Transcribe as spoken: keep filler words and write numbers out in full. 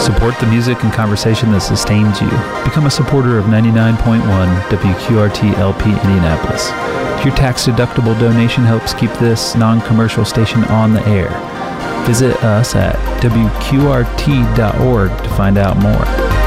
Support the music and conversation that sustains you. Become a supporter of ninety-nine point one W Q R T L P Indianapolis. Your tax-deductible donation helps keep this non-commercial station on the air. Visit us at W Q R T dot org to find out more.